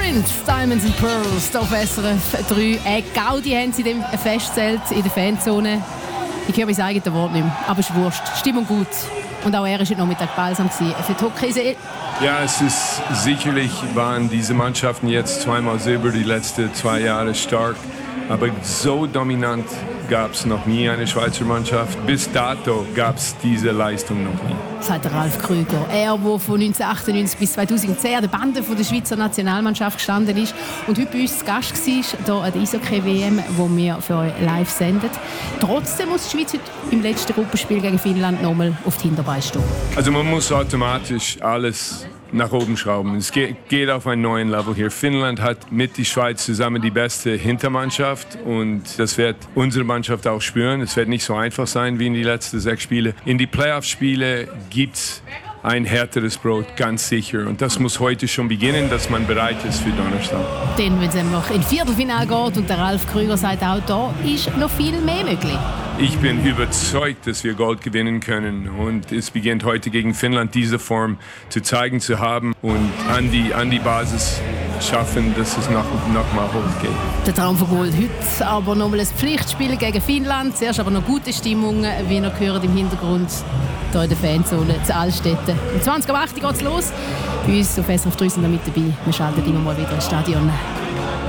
Prince, Diamonds and Pearls, hier auf SRF 3. Gaudi haben sie in dem Festzelt in der Fanzone. Ich höre mein eigenes Wort nicht mehr, aber es ist wurscht. Stimmung gut. Und auch er war heute Nachmittag balsam für die Hockey. Ja, es ist sicherlich, waren diese Mannschaften jetzt zweimal Silber die letzten 2 Jahre stark. Aber so dominant gab es noch nie eine Schweizer Mannschaft. Bis dato gab es diese Leistung noch nie. Sagt der Ralf Krüger. Er, der von 1998 bis 2010 an der Bande der Schweizer Nationalmannschaft gestanden ist und heute bei uns zu Gast war, hier an der Eishockey-WM, die wir für euch live senden. Trotzdem muss die Schweiz heute im letzten Gruppenspiel gegen Finnland nochmal auf die Hinterbeine stehen. Also man muss automatisch alles nach oben schrauben. Es geht auf einen neuen Level hier. Finnland hat mit der Schweiz zusammen die beste Hintermannschaft und das wird unsere Mannschaft auch spüren. Es wird nicht so einfach sein wie in die letzten 6 Spiele. In die Playoff-Spiele gibt es ein härteres Brot, ganz sicher. Und das muss heute schon beginnen, dass man bereit ist für Donnerstag. Denn wenn es noch in Viertelfinale geht und der Ralf Krüger sagt auch, da ist noch viel mehr möglich. Ich bin überzeugt, dass wir Gold gewinnen können und es beginnt heute gegen Finnland diese Form zu zeigen zu haben und an die Basis schaffen, dass es noch mal hochgeht. Der Traum von Gold heute, aber nochmal ein Pflichtspiel gegen Finnland. Zuerst aber noch gute Stimmung, wie ihr hört im Hintergrund hier in der Fanzone zu Altstetten. Um 20.08 Uhr geht es los. Bei uns auf SRF 3 sind wir mit dabei. Wir schalten immer mal wieder ins Stadion.